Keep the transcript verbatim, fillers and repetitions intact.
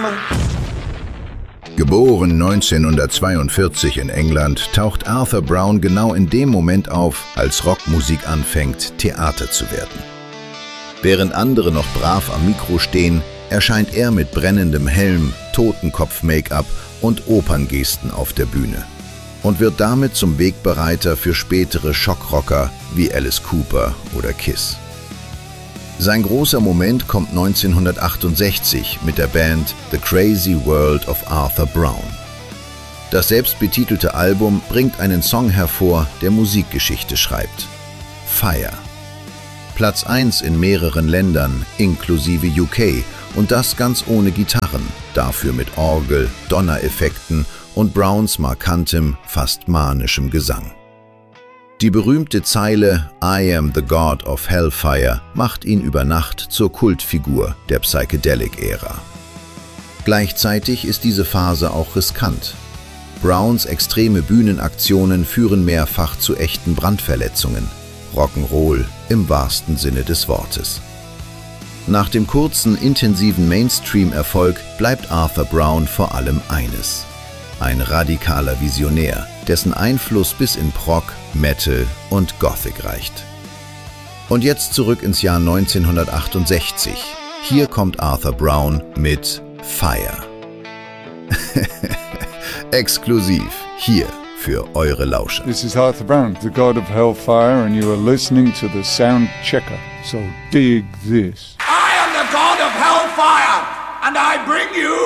Name? Geboren neunzehnhundertzweiundvierzig in England, taucht Arthur Brown genau in dem Moment auf, als Rockmusik anfängt, Theater zu werden. Während andere noch brav am Mikro stehen, erscheint er mit brennendem Helm, Totenkopf-Make-up und Operngesten auf der Bühne und wird damit zum Wegbereiter für spätere Schockrocker wie Alice Cooper oder Kiss. Sein großer Moment kommt neunzehnhundertachtundsechzig mit der Band The Crazy World of Arthur Brown. Das selbstbetitelte Album bringt einen Song hervor, der Musikgeschichte schreibt: Fire. Platz eins in mehreren Ländern, inklusive U K, und das ganz ohne Gitarren, dafür mit Orgel, Donnereffekten und Browns markantem, fast manischem Gesang. Die berühmte Zeile "I am the God of Hellfire" macht ihn über Nacht zur Kultfigur der Psychedelic-Ära. Gleichzeitig ist diese Phase auch riskant. Browns extreme Bühnenaktionen führen mehrfach zu echten Brandverletzungen. Rock'n'Roll im wahrsten Sinne des Wortes. Nach dem kurzen, intensiven Mainstream-Erfolg bleibt Arthur Brown vor allem eines: ein radikaler Visionär, dessen Einfluss bis in Prog, Metal und Gothic reicht. Und jetzt zurück ins Jahr neunzehnhundertachtundsechzig. Hier kommt Arthur Brown mit Fire. Exklusiv hier für eure Lauscher. This is Arthur Brown, the God of Hellfire, and you are listening to the Sound Checker. So dig this. I am the God of Hellfire, and I bring you